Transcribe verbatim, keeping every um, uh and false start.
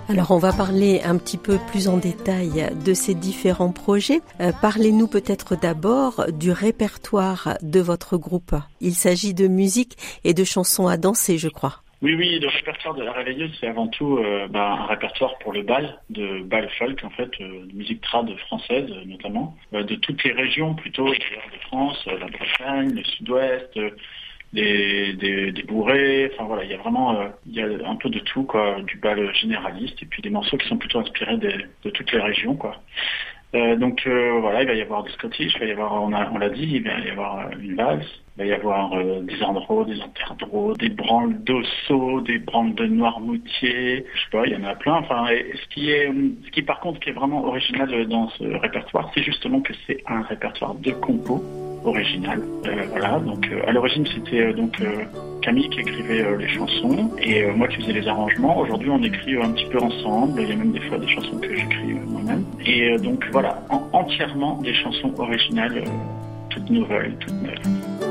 Alors on va parler un petit peu plus en détail de ces différents projets. Euh, parlez-nous peut-être d'abord du répertoire de votre groupe. Il s'agit de musique et de chansons à danser, je crois. Oui, oui, le répertoire de la Réveilleuse, c'est avant tout euh, bah, un répertoire pour le bal, de bal folk en fait, euh, de musique trad française notamment, euh, de toutes les régions plutôt, d'ailleurs de France, euh, la Bretagne, le Sud-Ouest, euh, des, des, des bourrées, enfin voilà, il y a vraiment euh, il y a un peu de tout quoi, du bal généraliste et puis des morceaux qui sont plutôt inspirés des, de toutes les régions quoi. Euh, donc euh, voilà, il va y avoir des Scottish, il va y avoir, on, a, on l'a dit, il va y avoir une valse, il va y avoir euh, des andros, des interdros, des branles d'osso, des branles de noirmoutier, je sais pas, il y en a plein. Enfin, et ce qui est, ce qui par contre qui est vraiment original dans ce répertoire, c'est justement que c'est un répertoire de compos original. Euh, voilà, donc euh, à l'origine c'était euh, donc euh, Camille qui écrivait euh, les chansons et euh, moi qui faisais les arrangements. Aujourd'hui on écrit euh, un petit peu ensemble, il y a même des fois des chansons que j'écris euh, moi-même. Et euh, donc voilà, en, entièrement des chansons originales, euh, toutes nouvelles, toutes neuves.